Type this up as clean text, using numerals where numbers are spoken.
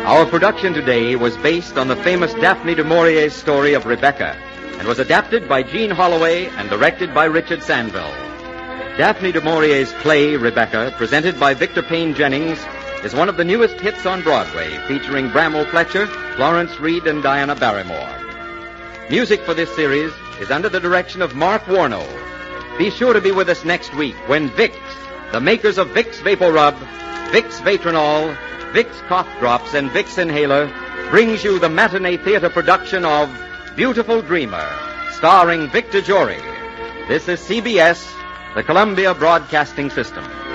Our production today was based on the famous Daphne du Maurier's story of Rebecca and was adapted by Gene Holloway and directed by Richard Sandville. Daphne du Maurier's play, Rebecca, presented by Victor Payne Jennings, is one of the newest hits on Broadway, featuring Bramwell Fletcher, Florence Reed, and Diana Barrymore. Music for this series is under the direction of Mark Warno. Be sure to be with us next week when Vicks, the makers of Vicks Vapor Rub, Vicks Vatronol, Vicks Cough Drops, and Vicks Inhaler, brings you the matinee theater production of Beautiful Dreamer, starring Victor Jory. This is CBS, the Columbia Broadcasting System.